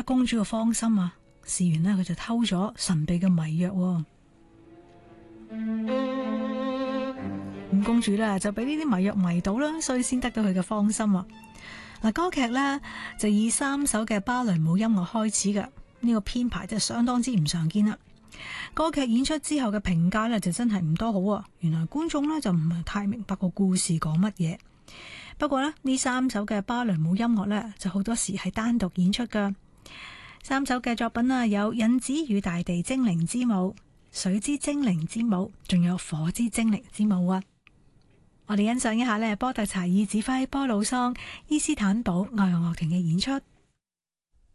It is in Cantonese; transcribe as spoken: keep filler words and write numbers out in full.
得公主嘅芳心啊。事緣呢，佢就偷咗神秘嘅迷藥，咁公主呢，就俾呢啲迷藥迷倒啦，所以先得到佢嘅芳心啊。嗱，歌劇呢，就以三首嘅芭蕾舞音樂開始嘅，呢個編排真係相當之唔常見啦。歌劇演出之後嘅評價呢，就真係唔多好啊。原來觀眾呢，就唔係太明白個故事講乜嘢。不過呢，呢三首嘅芭蕾舞音樂呢，就好多時係單獨演出噶。三首嘅作品啊，有《引子與大地精靈之舞》、《水之精靈之舞》，仲有《火之精靈之舞》啊。我哋欣賞一下呢，波特查爾指揮波魯桑伊斯坦堡愛樂樂團嘅演出。